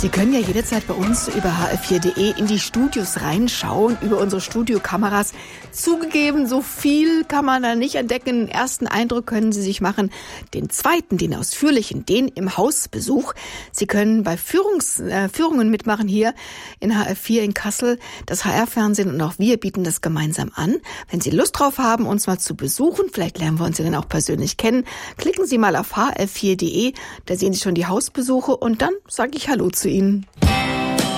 Sie können ja jederzeit bei uns über hr4.de in die Studios reinschauen, über unsere Studiokameras. Zugegeben, so viel kann man da nicht entdecken. Den ersten Eindruck können Sie sich machen. Den zweiten, den ausführlichen, den im Hausbesuch. Sie können bei Führungen mitmachen hier in HR4 in Kassel. Das HR-Fernsehen und auch wir bieten das gemeinsam an. Wenn Sie Lust drauf haben, uns mal zu besuchen, vielleicht lernen wir uns ja dann auch persönlich kennen, klicken Sie mal auf hr4.de. Da sehen Sie schon die Hausbesuche und dann sage ich Hallo zu Ihnen.